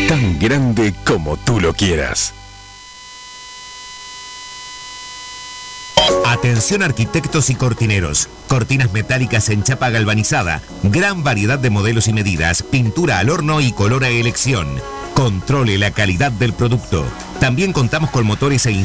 tan grande como tú lo quieras. Atención arquitectos y cortineros. Cortinas metálicas en chapa galvanizada, gran variedad de modelos y medidas, pintura al horno y color a elección. Controle la calidad del producto. También contamos con motores e